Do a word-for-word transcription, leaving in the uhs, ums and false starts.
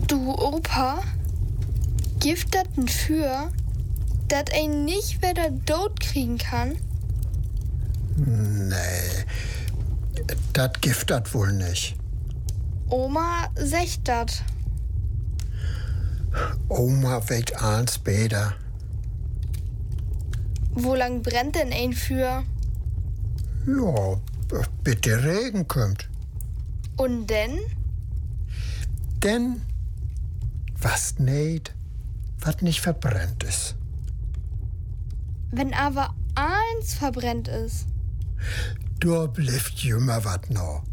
Du Opa, gibt das ein für, dass ein nicht wieder Tod kriegen kann? Nee, das gibt das wohl nicht. Oma sagt dat. Oma weet eins besser. Wo lang brennt denn ein für? Ja, bis der Regen kommt. Und denn? Denn was nicht, was nicht verbrennt ist. Wenn aber eins verbrennt ist. Da bleibt immer was noch.